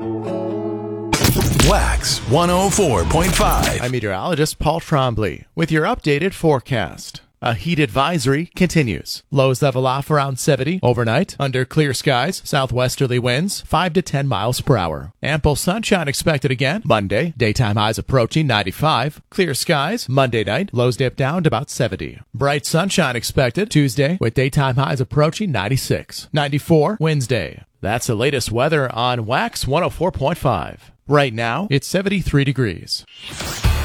Wax 104.5. I'm meteorologist Paul Trombley with your updated forecast. A heat advisory continues. Lows level off around 70 overnight. Under clear skies, southwesterly winds 5 to 10 miles per hour. Ample sunshine expected again Monday. Daytime highs approaching 95. Clear skies Monday night. Lows dip down to about 70. Bright sunshine expected Tuesday with daytime highs approaching 96. 94 Wednesday. That's the latest weather on Wax 104.5. Right now, it's 73 degrees.